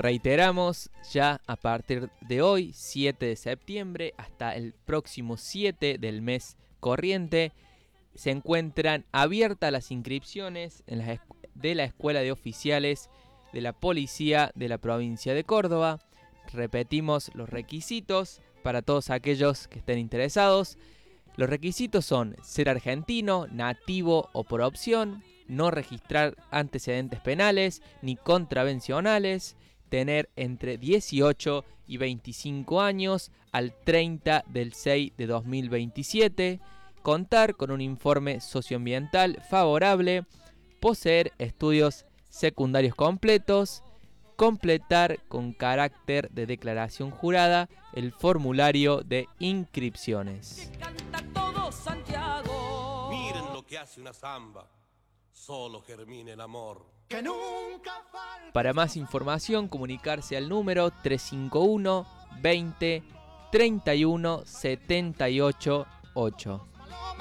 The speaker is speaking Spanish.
Reiteramos, ya a partir de hoy, 7 de septiembre, hasta el próximo 7 del mes corriente, se encuentran abiertas las inscripciones de la Escuela de Oficiales de la Policía de la provincia de Córdoba. Repetimos los requisitos para todos aquellos que estén interesados. Los requisitos son ser argentino, nativo o por opción, no registrar antecedentes penales ni contravencionales, tener entre 18 y 25 años al 30 del 6 de 2027, contar con un informe socioambiental favorable, poseer estudios secundarios completos, completar con carácter de declaración jurada el formulario de inscripciones. Miren lo que hace una zamba, solo germina el amor. Que nunca falte. Para más información, comunicarse al número 351 20 31 78 8.